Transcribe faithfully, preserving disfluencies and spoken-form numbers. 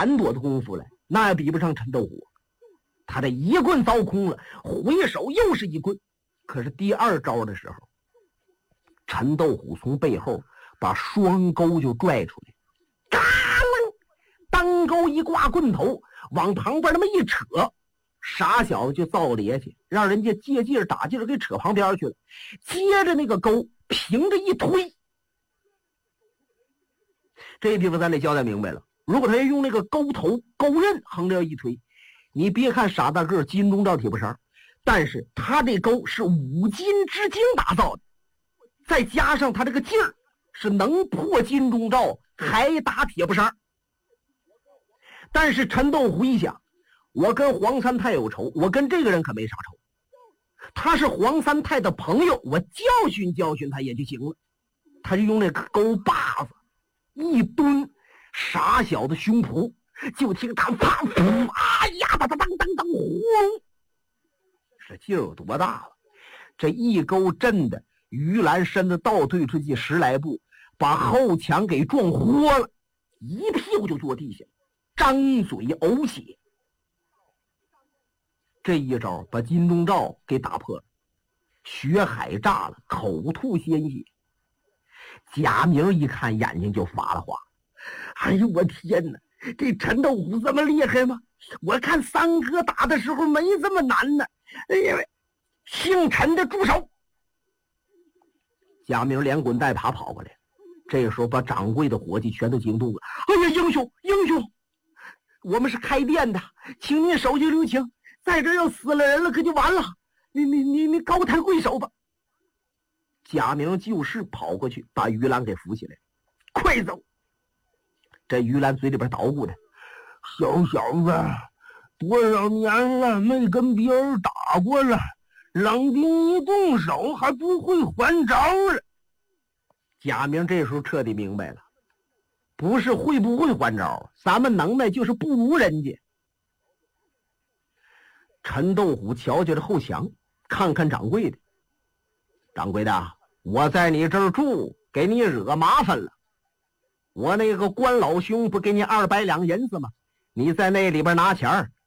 闪躲的功夫来，那也比不上陈斗虎。他这一棍糟空了，回手又是一棍。可是第二招的时候，陈斗虎从背后把双钩就拽出来，嘎楞，单钩一挂棍头，往旁边那么一扯，傻小子就造咧去，让人家借劲打劲给扯旁边去了。接着那个钩平着一推，这地方咱得交代明白了。如果他要用那个钩头钩刃横着一推，你别看傻大个金钟罩铁布衫，但是他这钩是五金之精打造的，再加上他这个劲儿是能破金钟罩还打铁布衫。但是陈斗虎一想，我跟黄三太有仇，我跟这个人可没啥仇，他是黄三太的朋友，我教训教训他也就行了。他就用那个钩把子一蹲傻小子胸脯，就听他啪噗啊呀哒哒当当当轰，这劲儿有多大了？这一钩震的于兰身子倒退出去十来步，把后墙给撞豁了，一屁股就坐地下，张嘴呕血。这一招把金钟罩给打破了，血海炸了，口吐鲜血。贾明一看眼睛就发了花，哎呦我天哪，这陈斗虎这么厉害吗？我看三哥打的时候没这么难呢。哎呀，姓陈的住手！贾明连滚带爬跑过来，这个时候把掌柜的伙计全都惊动了。哎呀，英雄英雄，我们是开店的，请您手下留情，在这要死了人了可就完了，你你你你高抬贵手吧。贾明就是跑过去把于兰给扶起来，快走！这于兰嘴里边捣鼓的，小小子，多少年了没跟别人打过了，冷丁一动手还不会还招了。贾明这时候彻底明白了，不是会不会还招，咱们能耐就是不如人家。陈斗虎瞧瞧这后墙，看看掌柜的，掌柜的，我在你这儿住，给你惹麻烦了。我那个关老兄不给你二百两银子吗？你在那里边拿钱